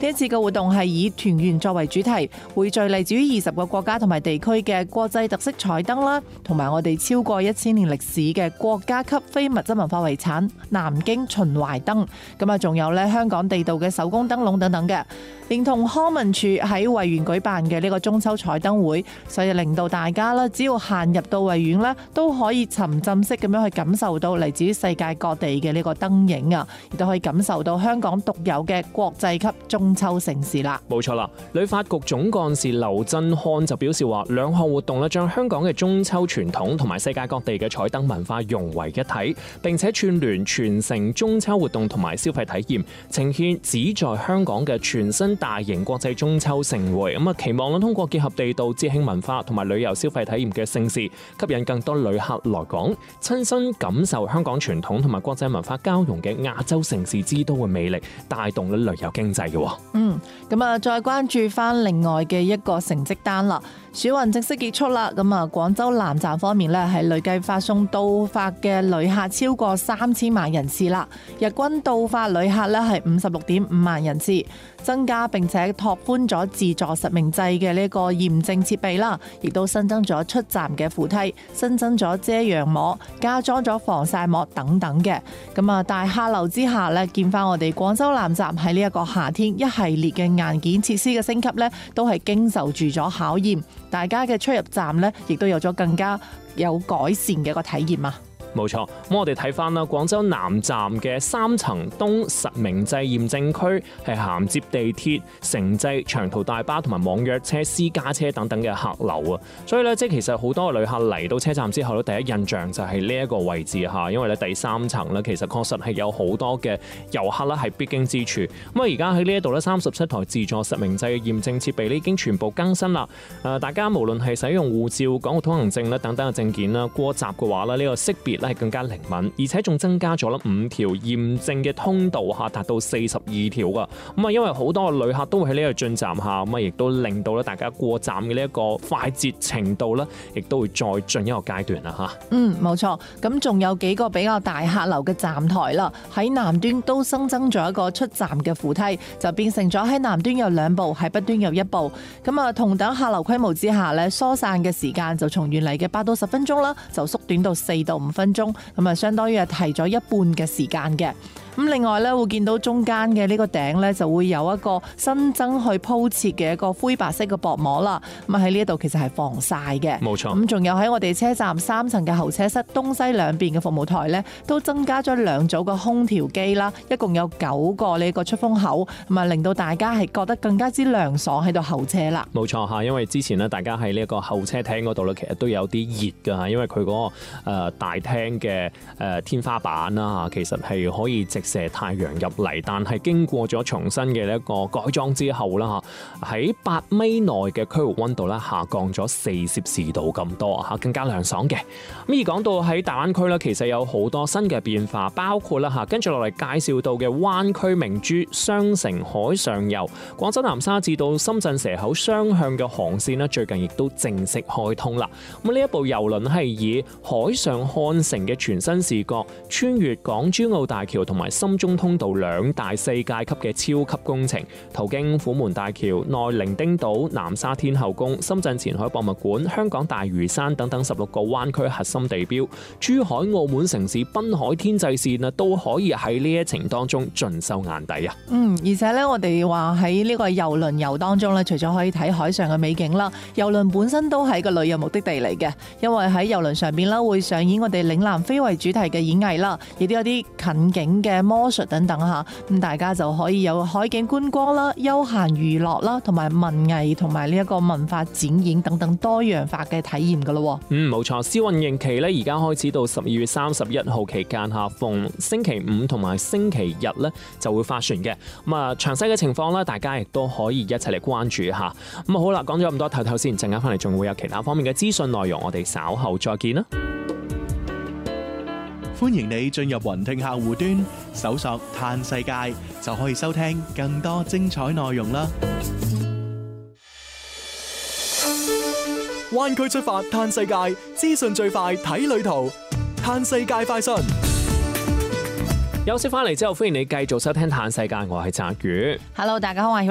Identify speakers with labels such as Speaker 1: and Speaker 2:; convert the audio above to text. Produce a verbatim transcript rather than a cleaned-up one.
Speaker 1: 呢一次嘅活動係以團圓作為主題，匯聚嚟自於二十個國家同埋地區嘅國際特色彩燈啦，同埋我哋超過一千年歷史嘅國家級非物質文化遺產南京秦淮燈。咁啊，仲有咧香港地道嘅手工燈籠等等嘅，連同康文署喺維園舉辦嘅呢個中秋彩燈會，所以令到大家啦，只要行入到維園咧，都可以沉浸式咁樣去感受到嚟自於世界各地嘅呢個燈影啊，亦都可以感受到香港獨有嘅國際級中秋盛事啦。
Speaker 2: 冇錯啦，旅發局總幹事劉振漢就表示話，兩項活動咧將香港嘅中秋傳統同埋世界各地嘅彩燈文化融為一體，並且串聯全城中秋活動同埋消費體驗，呈現旨在香港嘅全新大型國際中秋盛會。咁啊，期望咧通過結合地道節慶文化同埋旅遊消費體驗嘅盛事，吸引更多旅客來港，親身感受香港傳統同埋國際文化交融嘅亞洲城市之都嘅魅力，帶動咗旅遊經濟嘅。
Speaker 1: 嗯，咁啊，再關注翻另外嘅一個成績單啦。暑運正式結束啦，咁啊，廣州南站方面咧係累計發送到發嘅旅客超過三千萬人次啦，日均到發旅客咧係五十六點五萬人次，增加並且拓寬咗自助實名制嘅呢個驗證設備啦，亦都新增咗出站嘅扶梯，新增咗遮陽膜，加裝咗防曬膜等等嘅。咁啊，大客流之下咧，見翻我哋廣州南站喺呢一個夏天一系列嘅硬件設施嘅升級咧，都係經受住咗考驗。大家嘅出入站咧，亦都有咗更加有改善嘅一個體驗啊！
Speaker 2: 冇錯，咁我哋睇翻啦，廣州南站嘅三層東實名制驗證區係銜接地鐵、城際、長途大巴同埋網約車、私家車等等嘅客流啊，所以咧即係其實好多旅客嚟到車站之後咧，第一印象就係呢一個位置嚇，因為咧第三層咧其實確實係有好多嘅遊客咧係必經之處。咁啊而家喺呢一度咧三十七台自助實名制嘅驗證設備咧已經全部更新啦。誒，大家無論係使用護照、港澳通行證咧等等嘅證件啦，過閘嘅話咧呢個識別係更加靈敏，而且仲增加咗啦五條驗證嘅通道嚇，達到四十二條噶。咁啊，因為好多嘅旅客都會喺呢度進站下，咁啊，亦都令到咧大家過站嘅呢一個快捷程度咧，亦都會再進一個階段啦嚇。
Speaker 1: 嗯，冇錯。咁仲有幾個比較大客流嘅站台啦，喺南端都新增咗一個出站嘅扶梯，就變成咗喺南端有兩部，喺北端有一部。咁啊，同等客流規模之下咧，疏散嘅時間就從原嚟嘅八到十分鐘啦，就縮短到四到五分鐘。咁啊，相當於係提咗一半嘅時間嘅。咁另外咧，會見到中間嘅呢個頂咧，就會有一個新增去鋪設嘅一個灰白色嘅薄膜啦。咁啊喺呢一度其實係防曬嘅。
Speaker 2: 冇錯。
Speaker 1: 咁仲有喺我哋車站三層嘅候車室東西兩邊嘅服務台咧，都增加咗兩組嘅空調機啦，一共有九個呢個出風口，咁啊令到大家係覺得更加之涼爽喺度候車啦。
Speaker 2: 冇錯嚇，因為之前咧大家喺呢一個候車廳嗰度咧，其實都有啲熱㗎嚇，因為佢嗰個誒大廳嘅誒天花板啦嚇，其實係可以直射太陽入嚟，但係經過咗重新嘅一個改裝之後啦嚇，喺八米內嘅區域溫度咧下降咗四攝氏度咁多嚇，更加涼爽嘅。咁而講到喺大灣區咧，其實有好多新嘅變化，包括啦嚇，跟住落嚟介紹到嘅灣區明珠雙城海上遊，廣州南沙至到深圳蛇口雙向嘅航線咧，最近亦都正式開通啦。咁呢一部郵輪係以海上看城嘅全新視覺，穿越港珠澳大橋同埋深中通道兩大世界級嘅超級工程，途經虎門大橋、內伶仃島、南沙天后宮、深圳前海博物館、香港大嶼山等等十六個灣區核心地標，珠海、澳門城市濱海天際線啊，都可以喺呢一程當中盡收眼底啊！
Speaker 1: 嗯，而且咧，我哋話喺呢個郵輪遊當中咧，除咗可以睇海上嘅美景啦，郵輪本身都係個旅遊目的地嚟嘅，因為喺郵輪上邊啦會上演我哋嶺南非遺主題嘅演藝啦，亦都有啲近景嘅魔術等等吓，咁大家就可以有海景觀光啦、休閒娛樂啦，同埋文藝同埋呢一個文化展演等等多樣化嘅體驗噶咯。
Speaker 2: 嗯，冇錯，試運營期咧而家開始到十二月三十一號期間下，逢星期五同埋星期日咧就會發船嘅。咁啊，詳細嘅情況咧，大家亦都可以一齊嚟關注一下。咁啊，好啦，講咗咁多頭頭先，陣間翻嚟仲會有其他方面嘅資訊內容，我哋稍後再見啦。
Speaker 3: 歡迎你進入雲聽客戶端，搜索嘆世界就可以收聽更多精彩內容啦。灣區出發嘆世界，資訊最快睇旅途，嘆世界快訊。
Speaker 2: 休息翻嚟之後，歡迎你繼續收聽嘆世界，我係澤宇。
Speaker 1: Hello， 大家好，我係